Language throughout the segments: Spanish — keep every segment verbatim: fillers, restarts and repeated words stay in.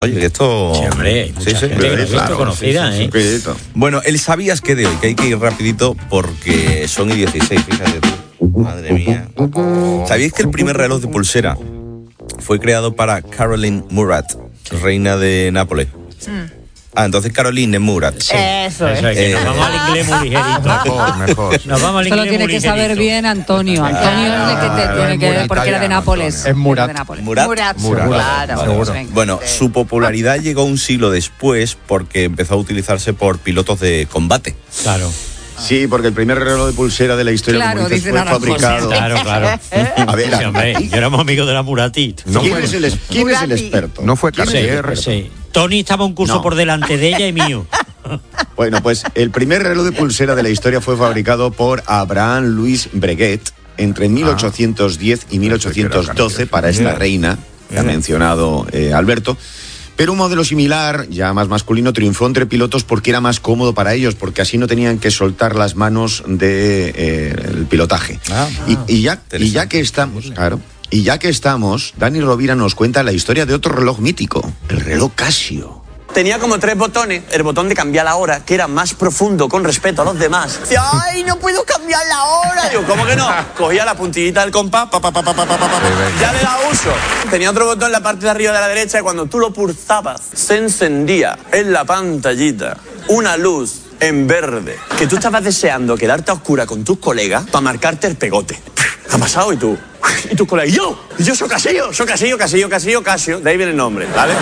Oye, que esto... Sí, hombre, sí, sí, gente claro, conocida, sí, sí, ¿eh? Sí. Bueno, el ¿sabías qué de hoy? Que hay que ir rapidito porque son y dieciséis, fíjate tú. Madre mía. ¿Sabíais que el primer reloj de pulsera fue creado para Caroline Murat, reina de Nápoles? Mm. Ah, entonces Caroline Murat. Sí. Eso es. Eh, nos vamos al inglés muy ligerito. Mejor, mejor. Nos vamos al inglés Solo tiene muy que saber ligerito. bien Antonio. Antonio Ah, es el que te tiene que ver, porque era de Nápoles. Es Murat. De Nápoles. Murat. Murat, Murat. claro. Vale, vale. Bueno, su popularidad llegó un siglo después porque empezó a utilizarse por pilotos de combate. Claro. Sí, porque el primer reloj de pulsera de la historia, Claro, como dices, dice fue Naranjo, fabricado. sí. Claro, claro. A ver, Sí, hombre, yo éramos amigos de la Murati. No ¿quién, fue, es el, es- quién es el Murati. experto? no fue Sí, Cartier. sí. Tony estaba un curso No. por delante de ella y mío. Bueno, pues el primer reloj de pulsera de la historia fue fabricado por Abraham Louis Breguet entre mil ochocientos diez y mil ochocientos doce para esta reina que ha mencionado eh, Alberto. Pero un modelo similar, ya más masculino, triunfó entre pilotos porque era más cómodo para ellos, porque así no tenían que soltar las manos del de, eh, pilotaje. Ah, y, y, ya, y ya que estamos, claro, y ya que estamos, Dani Rovira nos cuenta la historia de otro reloj mítico, el reloj Casio. Tenía como tres botones, el botón de cambiar la hora, que era más profundo con respecto a los demás. Decía, ¡ay, no puedo cambiar la hora! Digo, ¿cómo que no? Cogía la puntillita del compás, pa, pa, pa, pa, pa, pa, pa, pa, ya le daba uso. Tenía otro botón en la parte de arriba de la derecha y cuando tú lo pulsabas, se encendía en la pantallita una luz en verde, que tú estabas deseando quedarte a oscura con tus colegas para marcarte el pegote. ¿Qué ha pasado? ¿Y tú? ¿Y tus colegas? ¿Y yo? ¿Y yo soy Casio? Soy Casio, Casio, Casio, Casio. De ahí viene el nombre, ¿vale?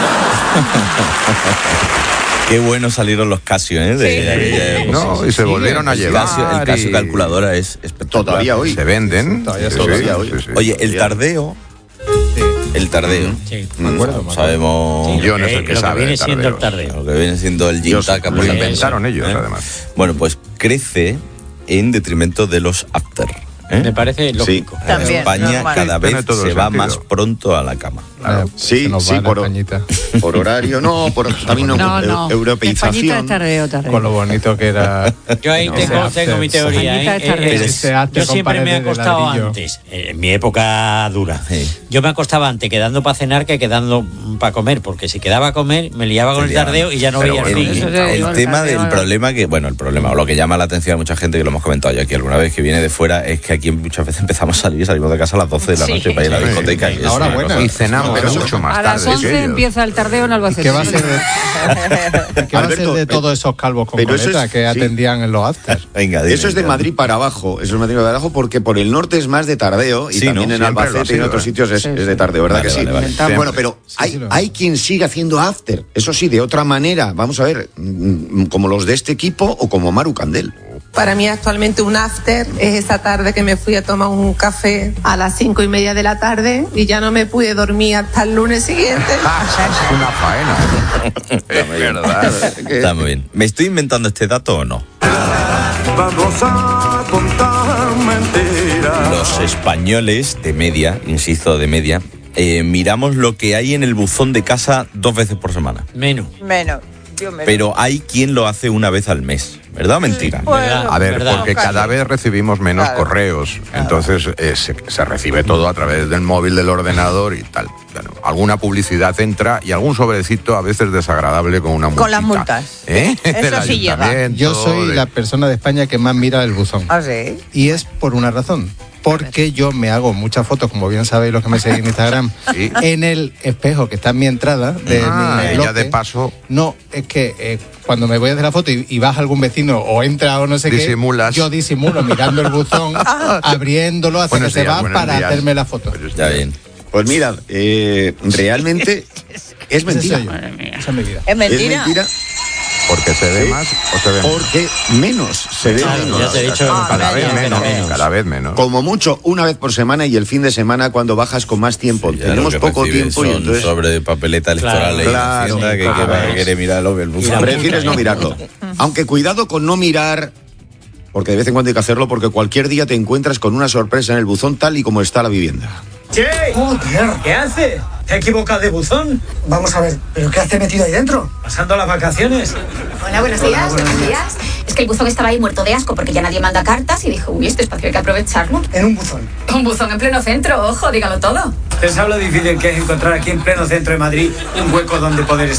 Qué bueno salieron los Casio, ¿eh? De, Sí. de aquella época. No, y se volvieron a El llevar. Casio, el Casio y calculadora es espectacular. Todavía hoy. Se venden. Todavía- Sí, todavía sí, hoy. sí, sí. Oye, el tardeo... El tardeo. Sí. Me acuerdo. Sabemos... Sí, Yo no lo sé el que lo sabe viene de siendo el tardeos. tardeo. Lo que viene siendo el Dios, Gintaka. lo por inventaron ejemplo, ellos, ¿eh? además. Bueno, pues crece en detrimento de los after. ¿eh? Me parece lógico. En También, España normal. cada Sí, tiene vez todo se el va sentido. más pronto a la cama. Claro. Sí, Se nos sí, va la por, Españita. por horario, no, por también no, No, eu- no. Españita europeización. es tardeo, tardeo. Con lo bonito que era. Yo ahí No, tengo, ese tengo mi after. teoría. Españita ¿eh? es tardeo. Eh, Ese after Yo con siempre me he paredes de acostado ladrillo. antes, eh, en mi época dura. Sí. Yo me acostaba antes quedando para cenar que quedando para comer, porque si quedaba a comer me liaba con Se el liaba. tardeo y ya no Pero veía bueno, el fin. eso El, te digo, el el tema tardeo, del no. problema que, bueno, el problema, o lo que llama la atención a mucha gente, que lo hemos comentado ya aquí alguna vez, que viene de fuera, es que aquí muchas veces empezamos a salir, salimos de casa a las doce de la Sí. noche para ir a la Sí. discoteca. y es Ahora una buena. cosa- Y cenamos Pero mucho más A tarde. las que once ellos. empieza el tardeo en Albacete. ¿Qué va a ser de, ¿qué va a ser Alberto, de todos esos calvos con pero eso coleta es- que sí. atendían en los afters? Venga, dime, Eso es de dime. Madrid para abajo, eso es de Madrid para abajo porque por el norte es más de tardeo y Sí, también ¿no? en Siempre lo ha Albacete y en sido, otros ¿eh? sitios es, Sí, es sí. de tardeo, ¿verdad Vale, que sí? vale, vale. Inventamos. Bueno, pero hay, sí, lo- hay quien sigue haciendo after, eso sí, de otra manera, vamos a ver, mm, como los de este equipo o como Maru Candel. Para mí actualmente un after es esa tarde que me fui a tomar un café a las cinco y media de la tarde y ya no me pude dormir hasta el lunes siguiente. Es una faena. Es verdad. Está muy bien. ¿Me estoy inventando este dato o no? Vamos a contar mentiras. Los españoles de media, insisto, de media, eh, miramos lo que hay en el buzón de casa dos veces por semana. Menos. Menos. Yo menos. Pero hay quien lo hace una vez al mes. ¿Verdad o mentira? Bueno, A ver, ¿verdad? porque Casi. cada vez recibimos menos Claro. correos, entonces eh, se, se recibe todo a través del móvil, del ordenador y tal. Bueno, alguna publicidad entra y algún sobrecito a veces desagradable con una multa. Con las multas. ¿Eh? Eso Del sí llega. ayuntamiento, Yo soy de- la persona de España que más mira el buzón. ¿Ah, sí? Y es por una razón. Porque yo me hago muchas fotos, como bien sabéis los que me seguís en Instagram, Sí. en el espejo que está en mi entrada de Ah, mi y bloque. ya de paso No, es que eh, cuando me voy a hacer la foto y, y baja algún vecino o entra o no sé Disimulas. qué, yo disimulo mirando el buzón, abriéndolo hasta Buenos que se días, va buenos para días. hacerme la foto. Ya bien. Pues mirad, eh, realmente es mentira. Ese soy yo. Esa es mi vida. ¿Es mentira? Es mentira porque se ve Sí. más o se ve menos. porque menos se ve. Claro, menos. ya te he dicho. Ah, Cada vez menos, menos, menos. cada vez menos. Como mucho una vez por semana y el fin de semana cuando bajas con más tiempo. Ya Tenemos lo que poco recibes tiempo y son entonces sobre de papeleta electoral Claro, y claro, Hacienda, que, claro. que va a querer mirarlo el buzón. la prefieres no mirarlo. Aunque cuidado con no mirar, porque de vez en cuando hay que hacerlo, porque cualquier día te encuentras con una sorpresa en el buzón tal y como está la vivienda. Che, ¿qué hace? ¿Te has equivocado de buzón? Vamos a ver, ¿pero qué hace metido ahí dentro? ¿Pasando las vacaciones? Hola, buenos días, buenos días. Es que que el buzón estaba ahí muerto de asco porque ya nadie manda cartas y dijo, uy, este espacio hay que aprovecharlo. En un buzón. Un buzón en pleno centro, ojo, dígalo todo. ¿Te sabes lo difícil que es encontrar aquí en pleno centro de Madrid un hueco donde poder estar?